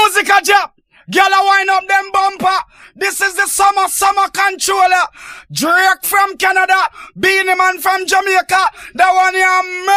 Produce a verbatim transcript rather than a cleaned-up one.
Music a drop. Girl a wind up them bumper. This is the summer, summer controller. Drake from Canada. Beanie Man from Jamaica. That one here.